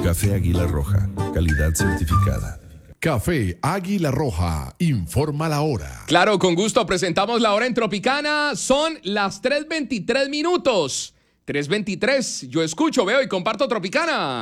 Café Águila Roja, calidad certificada. Café Águila Roja, informa la hora. Claro, con gusto presentamos la hora en Tropicana. Son las 3:23 minutos. 3:23. Yo escucho, veo y comparto Tropicana.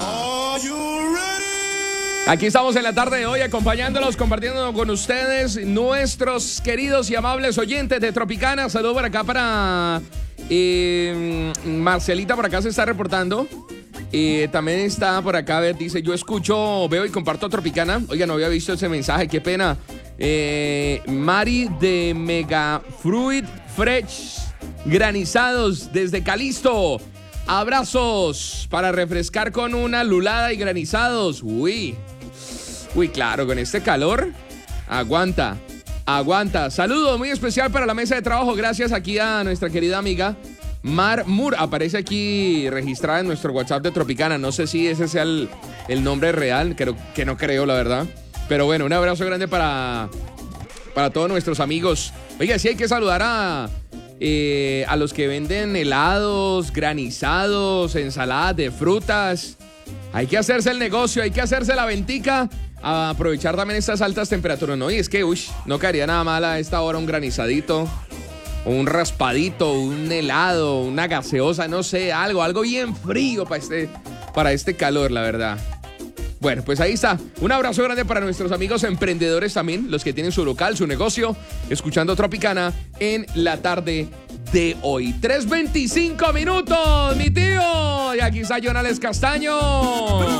Aquí estamos en la tarde de hoy acompañándolos, compartiendo con ustedes, nuestros queridos y amables oyentes de Tropicana. Saludos por acá para Marcelita, por acá se está reportando. También está por acá, a ver, dice, yo escucho, veo y comparto Tropicana. Oiga, no había visto ese mensaje, qué pena. Mari de Mega Fruit Fresh granizados desde Calisto. Abrazos para refrescar con una lulada y granizados. Uy, claro, con este calor, aguanta. Saludo muy especial para la mesa de trabajo. Gracias aquí a nuestra querida amiga Mar Moore. Aparece aquí registrada en nuestro WhatsApp de Tropicana. No sé si ese sea el nombre real, que no creo, la verdad. Pero bueno, un abrazo grande para todos nuestros amigos. Oiga, sí hay que saludar a los que venden helados, granizados, ensaladas de frutas. Hay que hacerse el negocio, hay que hacerse la ventica, a aprovechar también estas altas temperaturas, ¿no? Y es que, no caería nada mal a esta hora un granizadito, un raspadito, un helado, una gaseosa, no sé, algo bien frío para este calor, la verdad. Bueno, pues ahí está. Un abrazo grande para nuestros amigos emprendedores también, los que tienen su local, su negocio, escuchando Tropicana en la tarde de hoy. 3:25 minutos, mi tío. Y aquí está Jonales Castaño.